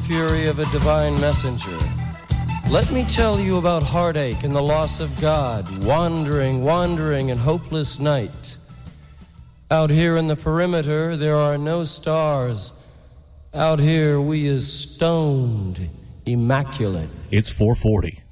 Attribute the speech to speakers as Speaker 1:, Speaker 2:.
Speaker 1: fury of a divine messenger. Let me tell you about heartache and the loss of God, wandering in hopeless night. Out here in the perimeter, there are no stars. Out here, we is stoned, immaculate.
Speaker 2: It's 440.